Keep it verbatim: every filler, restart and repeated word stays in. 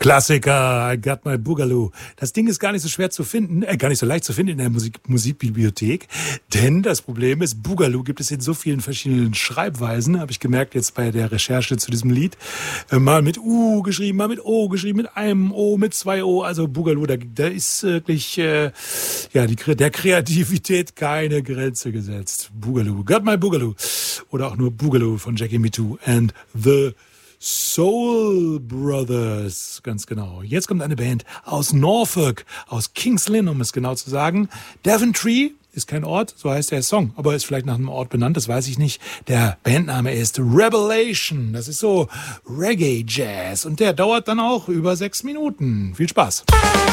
Klassiker, I Got My Boogaloo. Das Ding ist gar nicht so schwer zu finden, äh, gar nicht so leicht zu finden in der Musik Musikbibliothek, denn das Problem ist, Boogaloo gibt es in so vielen verschiedenen Schreibweisen, habe ich gemerkt jetzt bei der Recherche zu diesem Lied. Äh, mal mit U geschrieben, mal mit O geschrieben, mit einem O, mit zwei O, also Boogaloo, da, da ist wirklich äh, ja die, der Kreativität keine Grenze gesetzt. Boogaloo, Got My Boogaloo. Oder auch nur Boogaloo von Jackie Mittoo and the Soul Brothers, ganz genau. Jetzt kommt eine Band aus Norfolk, aus Kings Lynn, um es genau zu sagen. Daventry ist kein Ort, so heißt der Song, aber ist vielleicht nach einem Ort benannt, das weiß ich nicht. Der Bandname ist Revelation, das ist so Reggae Jazz und der dauert dann auch über sechs Minuten. Viel Spaß.